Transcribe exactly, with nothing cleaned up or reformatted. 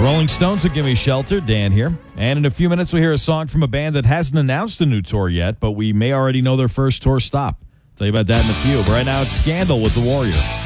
Rolling Stones will Give Me Shelter. Dan here. And in a few minutes, we'll hear a song from a band that hasn't announced a new tour yet, but we may already know their first tour stop. Tell you about that in a few. But right now, it's Scandal with The Warrior.